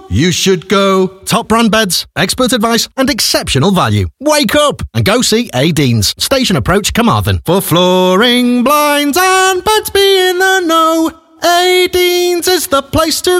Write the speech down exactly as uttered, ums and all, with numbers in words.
know, you should go. Top brand beds, expert advice and exceptional value. Wake up and go see A. Deans, Station Approach, Carmarthen. For flooring, blinds and beds, be in the know. A. Deans is the place to